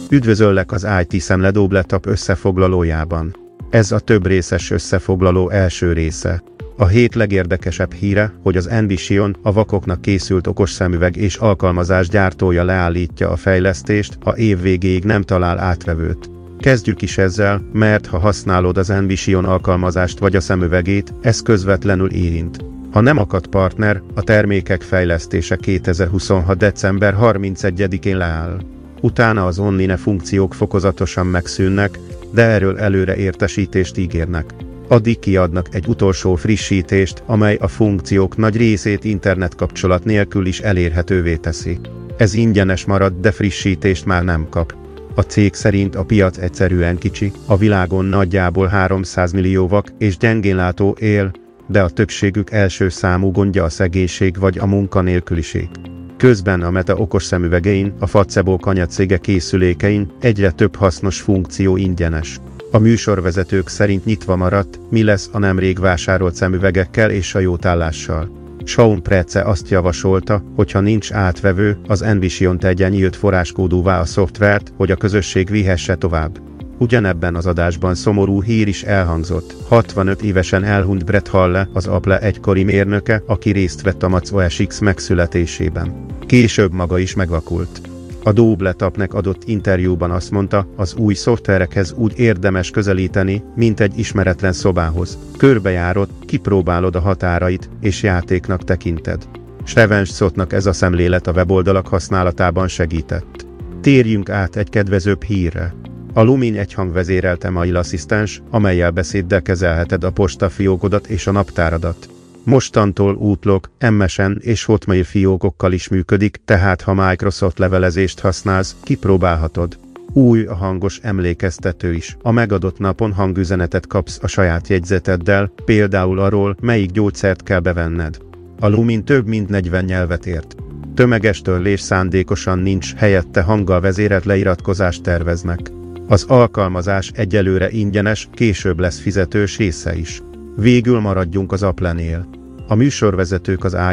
Üdvözöllek az IT Szemle Dobletap összefoglalójában. Ez a több részes összefoglaló első része. A hét legérdekesebb híre, hogy az Envision, a vakoknak készült okos szemüveg és alkalmazás gyártója leállítja a fejlesztést, ha év végéig nem talál átvevőt. Kezdjük is ezzel, mert ha használod az Envision alkalmazást vagy a szemüvegét, ez közvetlenül érint. Ha nem akad partner, a termékek fejlesztése 2026. december 31-én leáll. Utána az online funkciók fokozatosan megszűnnek, de erről előre értesítést ígérnek. Addig kiadnak egy utolsó frissítést, amely a funkciók nagy részét internetkapcsolat nélkül is elérhetővé teszi. Ez ingyenes marad, de frissítést már nem kap. A cég szerint a piac egyszerűen kicsi, a világon nagyjából 300 millió vak és gyengénlátó él, de a többségük első számú gondja a szegénység vagy a munkanélküliség. Közben a Meta okos szemüvegein, a Facebo kanyacége készülékein egyre több hasznos funkció ingyenes. A műsorvezetők szerint nyitva maradt, mi lesz a nemrég vásárolt szemüvegekkel és a jótállással. Shaun Prece azt javasolta, hogy ha nincs átvevő, az Envision tegyen nyílt forráskódúvá a szoftvert, hogy a közösség vihesse tovább. Ugyanebben az adásban szomorú hír is elhangzott. 65 évesen elhunyt Brett Halle, az Apple egykori mérnöke, aki részt vett a Mac OS X megszületésében. Később maga is megvakult. A Dobletapnek adott interjúban azt mondta, az új szoftverekhez úgy érdemes közelíteni, mint egy ismeretlen szobához. Körbejárod, kipróbálod a határait, és játéknak tekinted. Stevenson-nak ez a szemlélet a weboldalak használatában segített. Térjünk át egy kedvezőbb hírre. A Lumin egyhangvezérelt email asszisztens, amellyel beszéddel kezelheted a postafiókodat és a naptáradat. Mostantól Outlook, MSN és Hotmail fiókokkal is működik, tehát ha Microsoft levelezést használsz, kipróbálhatod. Új a hangos emlékeztető is. A megadott napon hangüzenetet kapsz a saját jegyzeteddel, például arról, melyik gyógyszert kell bevenned. A Lumin több mint 40 nyelvet ért. Tömeges törlés szándékosan nincs, helyette hanggal vezérelt leiratkozást terveznek. Az alkalmazás egyelőre ingyenes, később lesz fizetős része is. Végül maradjunk az Apple-nél. A műsorvezetők az